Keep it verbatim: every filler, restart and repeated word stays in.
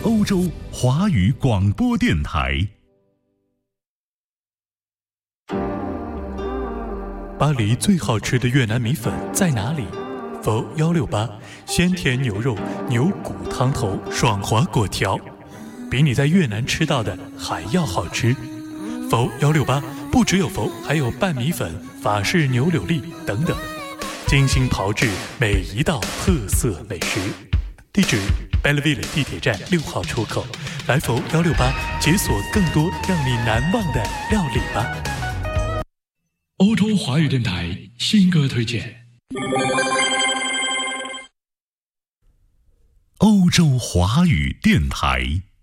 欧洲华语广播电台。 巴黎最好吃的越南米粉在哪里？佛幺六八，鲜甜牛肉、牛骨汤头、爽滑果条，比你在越南吃到的还要好吃。佛幺六八不只有佛，还有拌米粉、法式牛柳粒等等，精心炮制每一道特色美食。地址 Belleville 地铁站六号出口，来佛幺六八解锁更多让你难忘的料理吧。 欧洲华语电台新歌推荐。 欧洲华语电台。